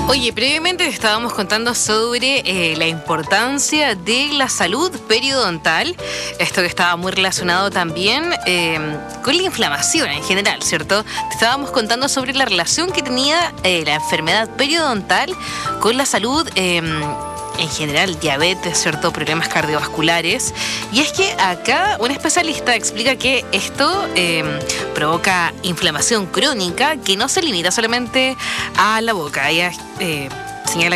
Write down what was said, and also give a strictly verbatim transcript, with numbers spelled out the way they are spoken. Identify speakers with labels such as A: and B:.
A: Oye, previamente estábamos contando sobre eh, la importancia de la salud periodontal, esto que estaba muy relacionado también eh, con la inflamación en general, ¿cierto? Te estábamos contando sobre la relación que tenía eh, la enfermedad periodontal con la salud eh, en general, diabetes, ¿cierto? Problemas cardiovasculares. Y es que acá un especialista explica que esto eh, provoca inflamación crónica que no se limita solamente a la boca. Ella eh, señala